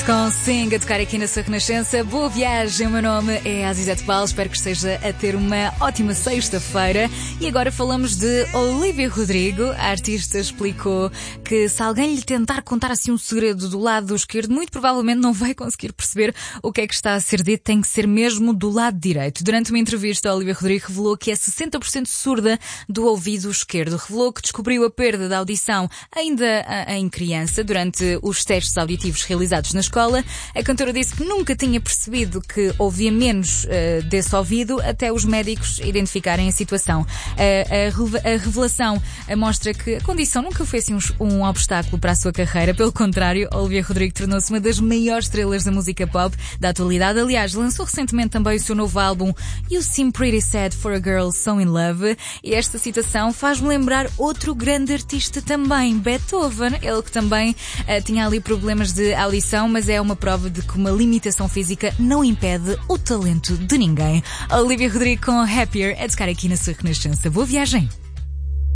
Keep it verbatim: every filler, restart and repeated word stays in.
Com Sing a tocar aqui na sua Renascença. Boa viagem, o meu nome é Azizete Paulo. Espero que esteja a ter uma ótima sexta-feira. E agora falamos de Olivia Rodrigo. A artista explicou que se alguém lhe tentar contar assim um segredo do lado esquerdo, muito provavelmente não vai conseguir perceber o que é que está a ser dito. Tem que ser mesmo do lado direito. Durante uma entrevista, a Olivia Rodrigo revelou que é sessenta por cento surda do ouvido esquerdo. Revelou que descobriu a perda da audição ainda em criança, durante os testes auditivos realizados na escola. A cantora disse que nunca tinha percebido que ouvia menos uh, desse ouvido até os médicos identificarem a situação. Uh, a, a revelação uh, mostra que a condição nunca foi assim um, um obstáculo para a sua carreira. Pelo contrário, Olivia Rodrigo tornou-se uma das maiores estrelas da música pop da atualidade. Aliás, lançou recentemente também o seu novo álbum You Seem Pretty Sad for a Girl So In Love. E esta citação faz-me lembrar outro grande artista também, Beethoven. Ele que também uh, tinha ali problemas de audição, mas é uma prova de que uma limitação física não impede o talento de ninguém. Olivia Rodrigo com Happier é tocar aqui na sua Renascença. Boa viagem!